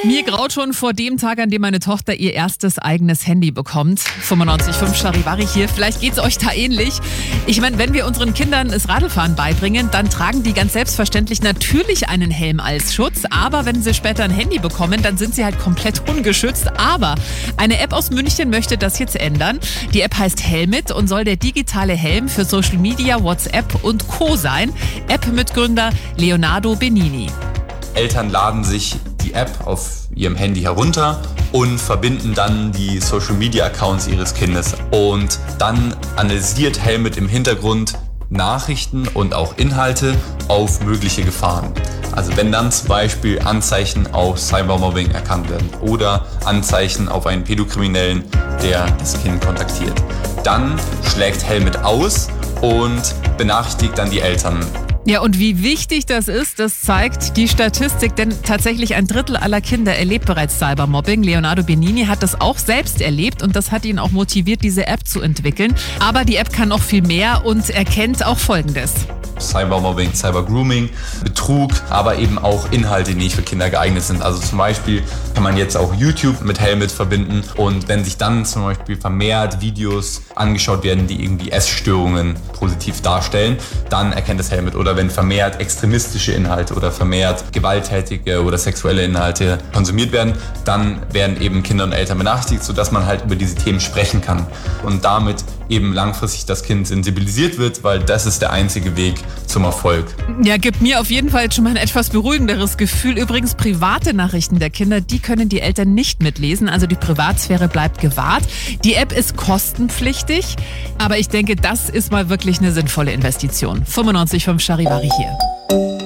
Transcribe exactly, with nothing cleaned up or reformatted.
Mir graut schon vor dem Tag, an dem meine Tochter ihr erstes eigenes Handy bekommt. fünfundneunzig Komma fünf Charivari hier. Vielleicht geht's euch da ähnlich. Ich meine, wenn wir unseren Kindern das Radlfahren beibringen, dann tragen die ganz selbstverständlich natürlich einen Helm als Schutz. Aber wenn sie später ein Handy bekommen, dann sind sie halt komplett ungeschützt. Aber eine App aus München möchte das jetzt ändern. Die App heißt Helmit und soll der digitale Helm für Social Media, WhatsApp und Co. sein. App-Mitgründer Leonardo Benini. Eltern laden sich die App auf ihrem Handy herunter und verbinden dann die Social-Media-Accounts ihres Kindes. Und dann analysiert Helmit im Hintergrund Nachrichten und auch Inhalte auf mögliche Gefahren. Also wenn dann zum Beispiel Anzeichen auf Cybermobbing erkannt werden oder Anzeichen auf einen Pädokriminellen, der das Kind kontaktiert, dann schlägt Helmit aus und benachrichtigt dann die Eltern. Ja, und wie wichtig das ist, das zeigt die Statistik, denn tatsächlich ein Drittel aller Kinder erlebt bereits Cybermobbing. Leonardo Benini hat das auch selbst erlebt und das hat ihn auch motiviert, diese App zu entwickeln. Aber die App kann noch viel mehr und erkennt auch Folgendes. Cybermobbing, Cybergrooming, Betrug, aber eben auch Inhalte, die nicht für Kinder geeignet sind. Also zum Beispiel kann man jetzt auch YouTube mit Helmit verbinden und wenn sich dann zum Beispiel vermehrt Videos angeschaut werden, die irgendwie Essstörungen positiv darstellen, dann erkennt das Helmit. Oder wenn vermehrt extremistische Inhalte oder vermehrt gewalttätige oder sexuelle Inhalte konsumiert werden, dann werden eben Kinder und Eltern benachrichtigt, sodass man halt über diese Themen sprechen kann und damit eben langfristig das Kind sensibilisiert wird, weil das ist der einzige Weg zum Erfolg. Ja, gibt mir auf jeden Fall jetzt schon mal ein etwas beruhigenderes Gefühl. Übrigens, private Nachrichten der Kinder, die können die Eltern nicht mitlesen. Also die Privatsphäre bleibt gewahrt. Die App ist kostenpflichtig, aber ich denke, das ist mal wirklich eine sinnvolle Investition. fünfundneunzig Komma fünf Charivari hier.